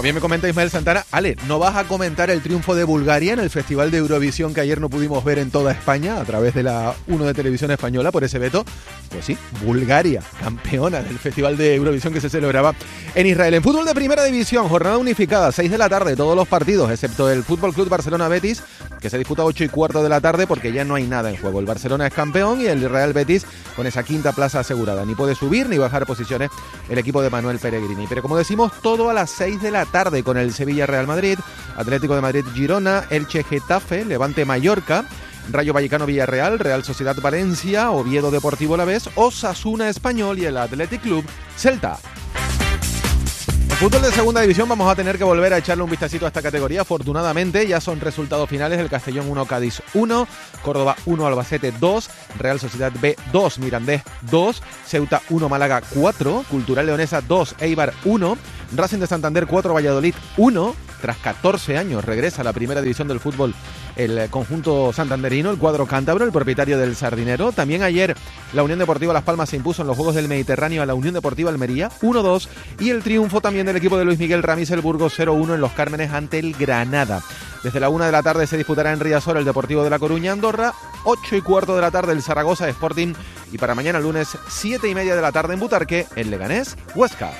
Como bien me comenta Ismael Santana, Ale, ¿no vas a comentar el triunfo de Bulgaria en el Festival de Eurovisión que ayer no pudimos ver en toda España a través de la 1 de Televisión Española por ese veto? Pues sí, Bulgaria, campeona del Festival de Eurovisión que se celebraba en Israel. En fútbol de primera división, jornada unificada, 6 de la tarde, todos los partidos, excepto el Fútbol Club Barcelona Betis, que se disputa 8:15 de la tarde porque ya no hay nada en juego. El Barcelona es campeón y el Real Betis con esa quinta plaza asegurada. Ni puede subir ni bajar posiciones el equipo de Manuel Pellegrini. Pero como decimos, todo a las 6 de la tarde con el Sevilla Real Madrid, Atlético de Madrid Girona, Elche Getafe, Levante Mallorca, Rayo Vallecano Villarreal, Real Sociedad Valencia, Oviedo Deportivo Alavés, Osasuna Español y el Athletic Club Celta. En fútbol de segunda división vamos a tener que volver a echarle un vistacito a esta categoría. Afortunadamente ya son resultados finales: el Castellón 1, Cádiz 1, Córdoba 1, Albacete 2, Real Sociedad B 2, Mirandés 2, Ceuta 1, Málaga 4, Cultural Leonesa 2, Eibar 1, Racing de Santander 4, Valladolid 1. Tras 14 años regresa a la primera división del fútbol el conjunto santanderino, el cuadro cántabro, el propietario del Sardinero. También ayer la Unión Deportiva Las Palmas se impuso en los Juegos del Mediterráneo a la Unión Deportiva Almería 1-2, y el triunfo también del equipo de Luis Miguel Ramis, el Burgos 0-1 en Los Cármenes ante el Granada. Desde la 1 de la tarde se disputará en Riazor el Deportivo de La Coruña Andorra, 8:15 de la tarde el Zaragoza Sporting, y para mañana lunes 7:30 de la tarde en Butarque el Leganés Huesca.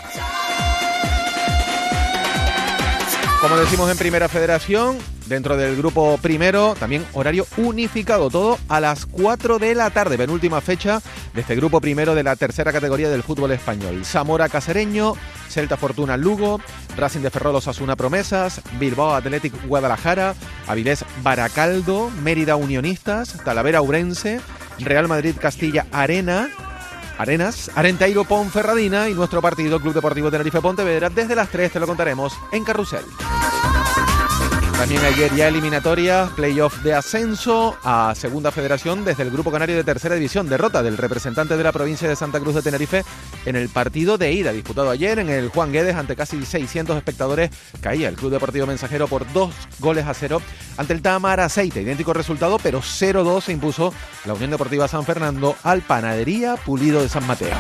Como decimos en Primera Federación, dentro del grupo primero, también horario unificado, todo a las 4 de la tarde, penúltima fecha de este grupo primero de la tercera categoría del fútbol español. Zamora Cacereño, Celta Fortuna Lugo, Racing de Ferrol Osasuna Promesas, Bilbao Athletic Guadalajara, Avilés Baracaldo, Mérida Unionistas, Talavera Ourense, Real Madrid Castilla Arenas, Arenteiro Ponferradina, y nuestro partido Club Deportivo Tenerife Pontevedra desde las 3 te lo contaremos en Carrusel. También ayer ya eliminatorias, playoff de ascenso a Segunda Federación desde el Grupo Canario de Tercera División. Derrota del representante de la provincia de Santa Cruz de Tenerife en el partido de ida disputado ayer en el Juan Guedes ante casi 600 espectadores. Caía el Club Deportivo Mensajero por 2-0 ante el Tamar Aceite. Idéntico resultado, pero 0-2 se impuso la Unión Deportiva San Fernando al Panadería Pulido de San Mateo.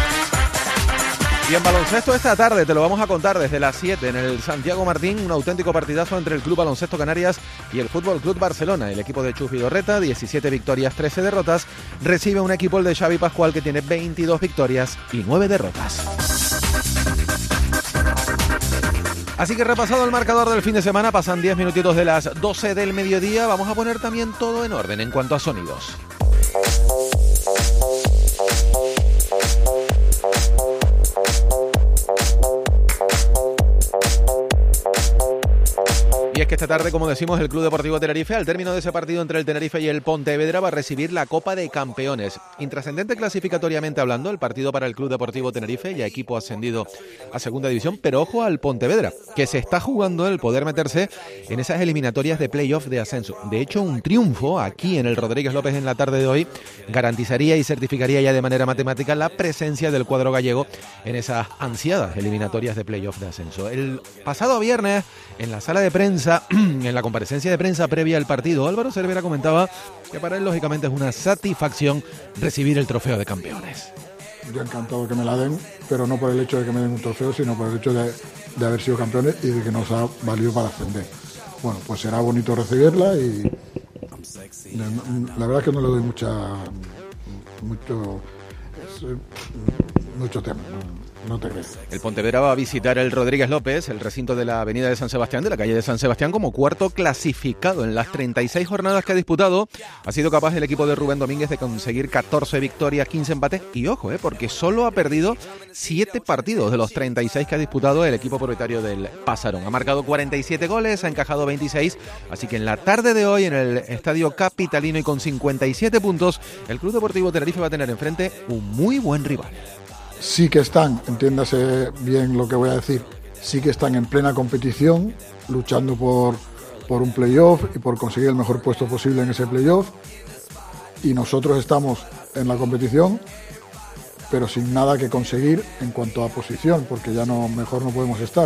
Y en baloncesto esta tarde te lo vamos a contar desde las 7 en el Santiago Martín, un auténtico partidazo entre el Club Baloncesto Canarias y el Fútbol Club Barcelona. El equipo de Chus Vidorreta, 17 victorias, 13 derrotas, recibe un equipo, el de Xavi Pascual, que tiene 22 victorias y 9 derrotas. Así que repasado el marcador del fin de semana, pasan 10 minutitos de las 12 del mediodía, vamos a poner también todo en orden en cuanto a sonidos. Y es que esta tarde, como decimos, el Club Deportivo Tenerife, al término de ese partido entre el Tenerife y el Pontevedra, va a recibir la Copa de Campeones. Intrascendente clasificatoriamente hablando, el partido para el Club Deportivo Tenerife, ya equipo ascendido a Segunda División, pero ojo al Pontevedra, que se está jugando el poder meterse en esas eliminatorias de playoff de ascenso. De hecho, un triunfo aquí en el Rodríguez López en la tarde de hoy garantizaría y certificaría ya de manera matemática la presencia del cuadro gallego en esas ansiadas eliminatorias de playoff de ascenso. El pasado viernes, en la sala de prensa, en la comparecencia de prensa previa al partido, Álvaro Cervera comentaba que para él lógicamente es una satisfacción recibir el trofeo de campeones. Yo encantado que me la den, pero no por el hecho de que me den un trofeo, sino por el hecho de haber sido campeones y de que nos ha valido para ascender. Bueno, pues será bonito recibirla y la verdad es que no le doy mucho tema. No te crees. El Pontevedra va a visitar el Rodríguez López, el recinto de la avenida de San Sebastián, de la calle de San Sebastián, como cuarto clasificado. En las 36 jornadas que ha disputado, ha sido capaz el equipo de Rubén Domínguez de conseguir 14 victorias, 15 empates. Y ojo, porque solo ha perdido 7 partidos de los 36 que ha disputado el equipo propietario del Pázaro. Ha marcado 47 goles, ha encajado 26. Así que en la tarde de hoy, en el Estadio Capitalino y con 57 puntos, el Club Deportivo Tenerife va a tener enfrente un muy buen rival. Sí que están, entiéndase bien lo que voy a decir, sí que están en plena competición, luchando por un playoff y por conseguir el mejor puesto posible en ese playoff. Y nosotros estamos en la competición, pero sin nada que conseguir en cuanto a posición, porque ya mejor no podemos estar.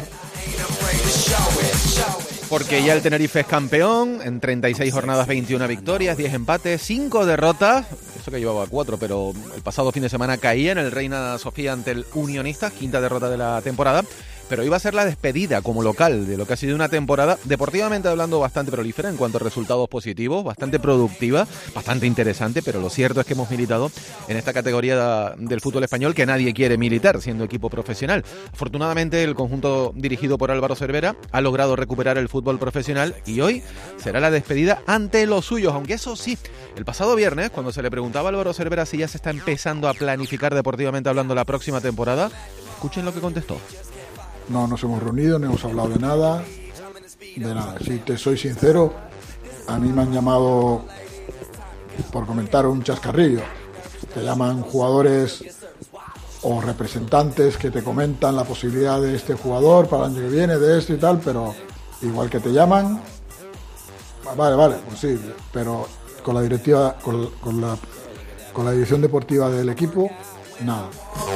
Porque ya el Tenerife es campeón, en 36 jornadas, 21 victorias, 10 empates, 5 derrotas, eso que llevaba 4, pero el pasado fin de semana caía en el Reina Sofía ante el Unionistas, quinta derrota de la temporada. pero hoy va a ser la despedida como local de lo que ha sido una temporada, deportivamente hablando, bastante prolífera en cuanto a resultados positivos, bastante productiva, bastante interesante, pero lo cierto es que hemos militado en esta categoría del fútbol español que nadie quiere militar, siendo equipo profesional. Afortunadamente, el conjunto dirigido por Álvaro Cervera ha logrado recuperar el fútbol profesional y hoy será la despedida ante los suyos, aunque eso sí, el pasado viernes, cuando se le preguntaba a Álvaro Cervera si ya se está empezando a planificar deportivamente hablando la próxima temporada, escuchen lo que contestó. No nos hemos reunido, no hemos hablado de nada. Si te soy sincero, a mí me han llamado por comentar un chascarrillo. Te llaman jugadores o representantes que te comentan la posibilidad de este jugador para el año que viene, de esto y tal, pero igual que te llaman, vale, pues sí, pero con la directiva, con la dirección deportiva del equipo, nada.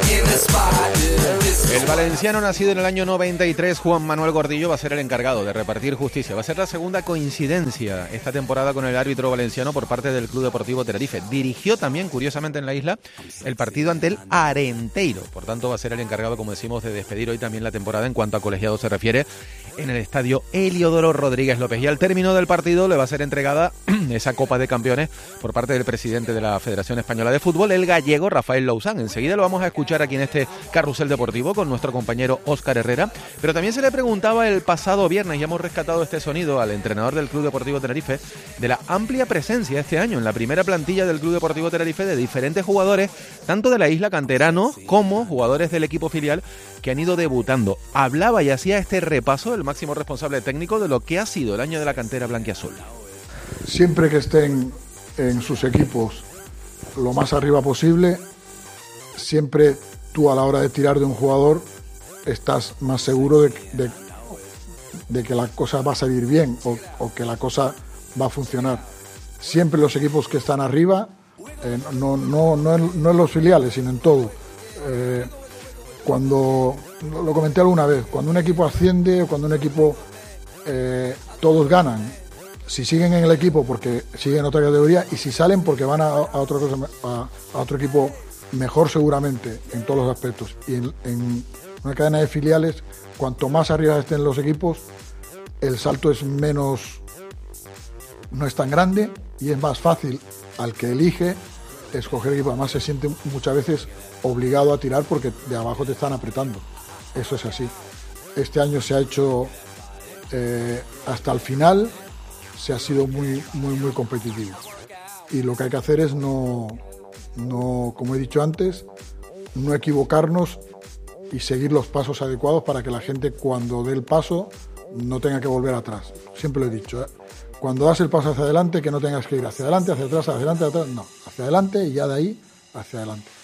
El valenciano nacido en el año 93, Juan Manuel Gordillo, va a ser el encargado de repartir justicia. Va a ser la segunda coincidencia esta temporada con el árbitro valenciano por parte del Club Deportivo Tenerife. Dirigió también, curiosamente, en la isla el partido ante el Arenteiro. Por tanto, va a ser el encargado, como decimos, de despedir hoy también la temporada en cuanto a colegiado se refiere en el estadio Heliodoro Rodríguez López. Y al término del partido le va a ser entregada esa Copa de Campeones por parte del presidente de la Federación Española de Fútbol, el gallego Rafael Lousán. Enseguida lo vamos a escuchar aquí en este carrusel deportivo con nuestro compañero Óscar Herrera, pero también se le preguntaba el pasado viernes, y hemos rescatado este sonido al entrenador del Club Deportivo Tenerife, de la amplia presencia este año en la primera plantilla del Club Deportivo Tenerife de diferentes jugadores, tanto de la isla, canteranos, como jugadores del equipo filial que han ido debutando. Hablaba y hacía este repaso el máximo responsable técnico de lo que ha sido el año de la cantera blanquiazul. Siempre que estén en sus equipos lo más arriba posible, siempre tú a la hora de tirar de un jugador estás más seguro de que la cosa va a salir bien o que la cosa va a funcionar. Siempre los equipos que están arriba, no en los filiales, sino en todo. Cuando, lo comenté alguna vez, cuando un equipo asciende o cuando un equipo todos ganan, si siguen en el equipo porque siguen en otra categoría y si salen porque van a otro equipo mejor seguramente en todos los aspectos. Y en una cadena de filiales, cuanto más arriba estén los equipos, el salto es menos, no es tan grande y es más fácil al que elige escoger equipo. Además se siente muchas veces obligado a tirar porque de abajo te están apretando. Eso es así. Este año se ha hecho hasta el final, se ha sido muy competitivo. Y lo que hay que hacer es no, como he dicho antes, no equivocarnos y seguir los pasos adecuados para que la gente cuando dé el paso no tenga que volver atrás. Siempre lo he dicho, cuando das el paso hacia adelante, que no tengas que ir hacia adelante, hacia atrás, no, hacia adelante y ya de ahí hacia adelante.